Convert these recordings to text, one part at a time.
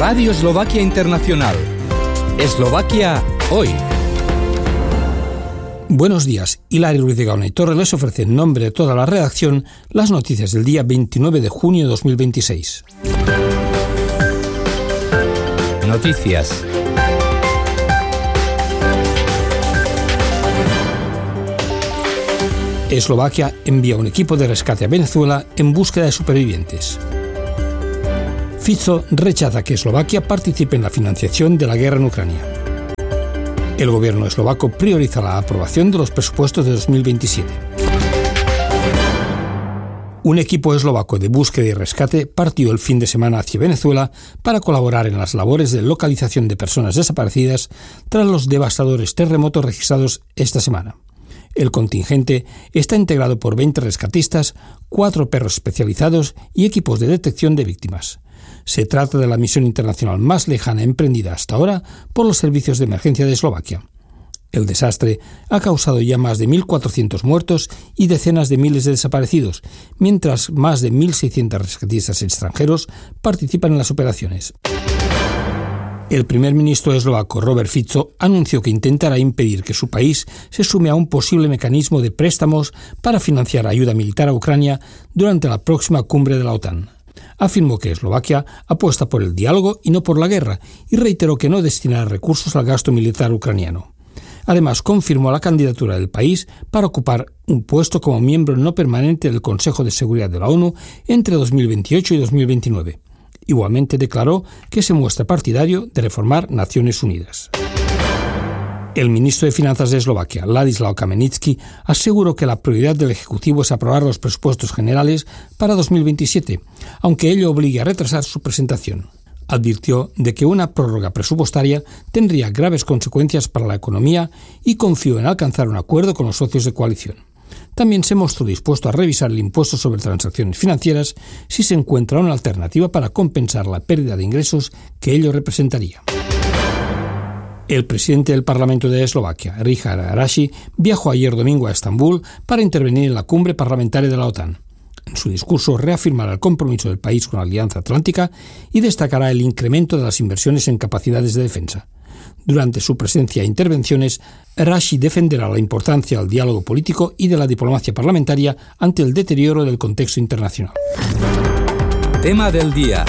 Radio Eslovaquia Internacional. Eslovaquia hoy. Buenos días. Hilario Ruiz de Gaona y Torres les ofrece en nombre de toda la redacción las noticias del día 29 de junio de 2026. Noticias. Eslovaquia envía un equipo de rescate a Venezuela en búsqueda de supervivientes. Fico rechaza que Eslovaquia participe en la financiación de la guerra en Ucrania. El gobierno eslovaco prioriza la aprobación de los presupuestos de 2027. Un equipo eslovaco de búsqueda y rescate partió el fin de semana hacia Venezuela para colaborar en las labores de localización de personas desaparecidas tras los devastadores terremotos registrados esta semana. El contingente está integrado por 20 rescatistas, 4 perros especializados y equipos de detección de víctimas. Se trata de la misión internacional más lejana emprendida hasta ahora por los servicios de emergencia de Eslovaquia. El desastre ha causado ya más de 1.400 muertos y decenas de miles de desaparecidos, mientras más de 1.600 rescatistas extranjeros participan en las operaciones. El primer ministro eslovaco, Robert Fico, anunció que intentará impedir que su país se sume a un posible mecanismo de préstamos para financiar ayuda militar a Ucrania durante la próxima cumbre de la OTAN. Afirmó que Eslovaquia apuesta por el diálogo y no por la guerra y reiteró que no destinará recursos al gasto militar ucraniano. Además, confirmó la candidatura del país para ocupar un puesto como miembro no permanente del Consejo de Seguridad de la ONU entre 2028 y 2029. Igualmente declaró que se muestra partidario de reformar Naciones Unidas. El ministro de Finanzas de Eslovaquia, Ladislav Kamenický, aseguró que la prioridad del Ejecutivo es aprobar los presupuestos generales para 2027, aunque ello obligue a retrasar su presentación. Advirtió de que una prórroga presupuestaria tendría graves consecuencias para la economía y confió en alcanzar un acuerdo con los socios de coalición. También se mostró dispuesto a revisar el impuesto sobre transacciones financieras si se encuentra una alternativa para compensar la pérdida de ingresos que ello representaría. El presidente del Parlamento de Eslovaquia, Richard Raši, viajó ayer domingo a Estambul para intervenir en la cumbre parlamentaria de la OTAN. En su discurso reafirmará el compromiso del país con la Alianza Atlántica y destacará el incremento de las inversiones en capacidades de defensa. Durante su presencia e intervenciones, Raši defenderá la importancia del diálogo político y de la diplomacia parlamentaria ante el deterioro del contexto internacional. Tema del día.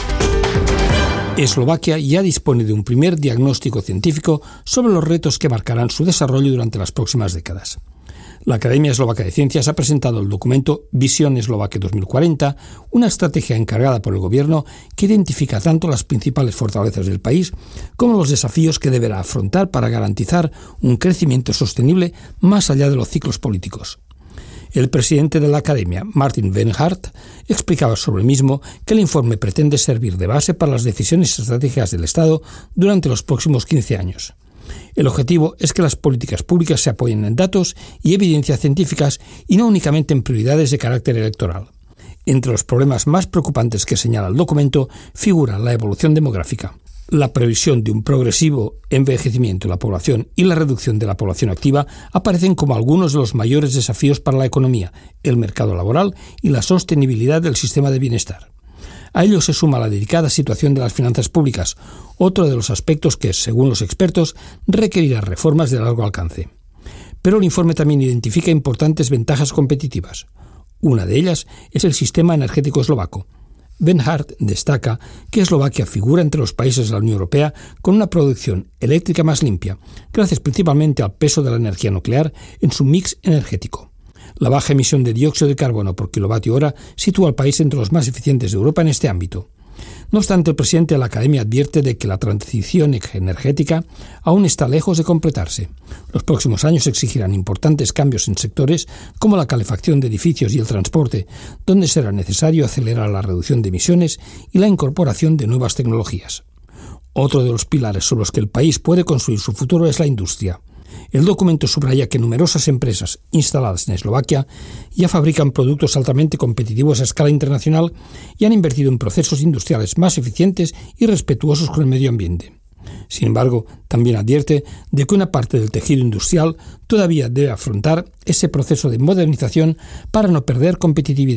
Eslovaquia ya dispone de un primer diagnóstico científico sobre los retos que marcarán su desarrollo durante las próximas décadas. La Academia Eslovaca de Ciencias ha presentado el documento Visión Eslovaquia 2040, una estrategia encargada por el gobierno que identifica tanto las principales fortalezas del país como los desafíos que deberá afrontar para garantizar un crecimiento sostenible más allá de los ciclos políticos. El presidente de la Academia, Martin Venhart, explicaba sobre el mismo que el informe pretende servir de base para las decisiones estratégicas del Estado durante los próximos 15 años. El objetivo es que las políticas públicas se apoyen en datos y evidencias científicas y no únicamente en prioridades de carácter electoral. Entre los problemas más preocupantes que señala el documento figura la evolución demográfica. La previsión de un progresivo envejecimiento de la población y la reducción de la población activa aparecen como algunos de los mayores desafíos para la economía, el mercado laboral y la sostenibilidad del sistema de bienestar. A ello se suma la delicada situación de las finanzas públicas, otro de los aspectos que, según los expertos, requerirá reformas de largo alcance. Pero el informe también identifica importantes ventajas competitivas. Una de ellas es el sistema energético eslovaco. Venhart destaca que Eslovaquia figura entre los países de la Unión Europea con una producción eléctrica más limpia, gracias principalmente al peso de la energía nuclear en su mix energético. La baja emisión de dióxido de carbono por kilovatio hora sitúa al país entre los más eficientes de Europa en este ámbito. No obstante, el presidente de la Academia advierte de que la transición energética aún está lejos de completarse. Los próximos años exigirán importantes cambios en sectores como la calefacción de edificios y el transporte, donde será necesario acelerar la reducción de emisiones y la incorporación de nuevas tecnologías. Otro de los pilares sobre los que el país puede construir su futuro es la industria. El documento subraya que numerosas empresas instaladas en Eslovaquia ya fabrican productos altamente competitivos a escala internacional y han invertido en procesos industriales más eficientes y respetuosos con el medio ambiente. Sin embargo, también advierte de que una parte del tejido industrial todavía debe afrontar ese proceso de modernización para no perder competitividad.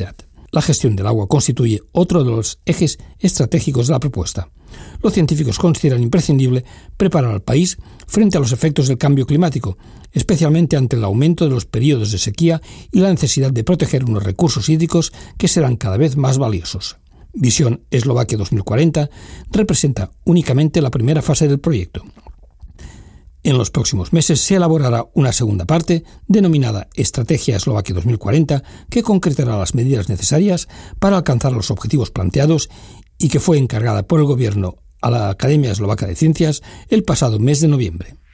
La gestión del agua constituye otro de los ejes estratégicos de la propuesta. Los científicos consideran imprescindible preparar al país frente a los efectos del cambio climático, especialmente ante el aumento de los periodos de sequía y la necesidad de proteger unos recursos hídricos que serán cada vez más valiosos. Visión Eslovaquia 2040 representa únicamente la primera fase del proyecto. En los próximos meses se elaborará una segunda parte, denominada Estrategia Eslovaquia 2040, que concretará las medidas necesarias para alcanzar los objetivos planteados y que fue encargada por el Gobierno a la Academia Eslovaca de Ciencias el pasado mes de noviembre.